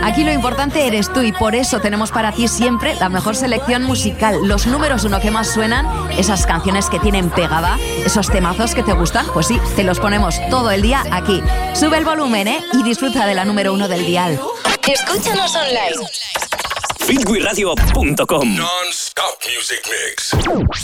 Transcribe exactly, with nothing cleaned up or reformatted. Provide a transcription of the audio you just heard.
Aquí lo importante eres tú y por eso tenemos para ti siempre la mejor selección musical, los números uno que más suenan, esas canciones que tienen pegada, esos temazos que te gustan, pues sí, te los ponemos todo el día aquí. Sube el volumen, ¿eh? Y disfruta de la número uno del dial. Escúchanos online. Fitwiradio punto com Non-stop music mix.